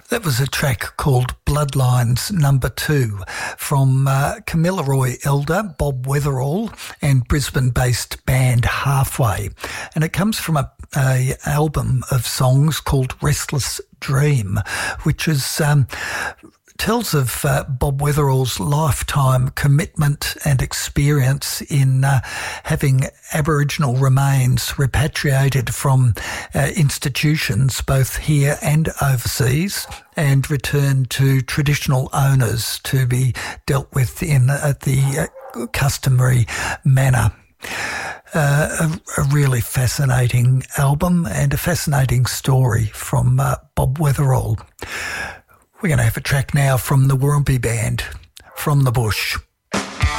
That was a track called Bloodlines Number 2 from Kamilaroi Elder, Bob Weatherall, and Brisbane-based band Halfway. And it comes from a album of songs called Restless Dream, which is tells of Bob Weatherall's lifetime commitment and experience in having Aboriginal remains repatriated from institutions both here and overseas and returned to traditional owners to be dealt with in the customary manner. A really fascinating album and a fascinating story from Bob Weatherall. We're going to have a track now from the Warumpi Band, From the Bush.